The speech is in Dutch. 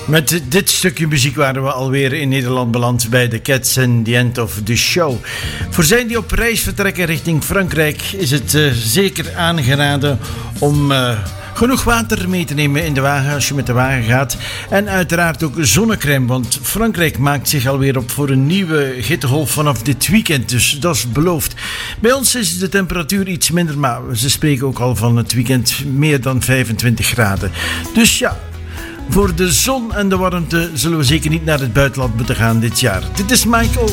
Met dit stukje muziek waren we alweer in Nederland beland bij de Cats and the End of the Show. Voor zij die op reis vertrekken richting Frankrijk is het zeker aangeraden om genoeg water mee te nemen in de wagen als je met de wagen gaat. En uiteraard ook zonnecrème, want Frankrijk maakt zich alweer op voor een nieuwe hittegolf vanaf dit weekend. Dus dat is beloofd. Bij ons is de temperatuur iets minder, maar ze spreken ook al van het weekend meer dan 25 graden. Dus ja, voor de zon en de warmte zullen we zeker niet naar het buitenland moeten gaan dit jaar. Dit is Michael.